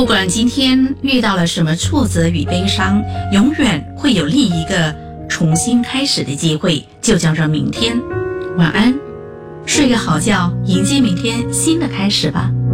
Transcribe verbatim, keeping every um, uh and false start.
不管今天遇到了什么挫折与悲伤，永远会有另一个重新开始的机会，就叫做明天。晚安，睡个好觉，迎接明天新的开始吧。